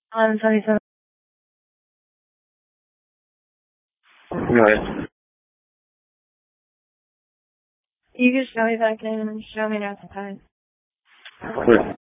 I'm sorry, sir. Go ahead. You can show me back in and show me not to time. Quit.